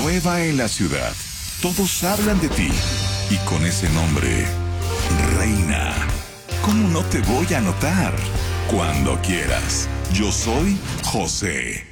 nueva en la ciudad. Todos hablan de ti. Y con ese nombre, Reina. ¿Cómo no te voy a anotar? Cuando quieras. Yo soy José.